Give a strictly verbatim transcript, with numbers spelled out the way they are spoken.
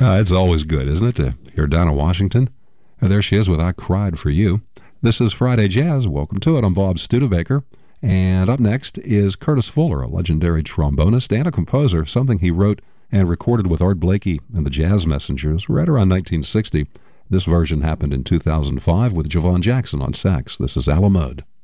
Uh, it's always good, isn't it, to hear Dinah Washington? And there she is with I Cried for You. This is Friday Jazz. Welcome to it. I'm Bob Studebaker. And up next is Curtis Fuller, a legendary trombonist and a composer, something he wrote and recorded with Art Blakey and the Jazz Messengers right around nineteen sixty. This version happened in two thousand five with Javon Jackson on sax. This is A La Mode.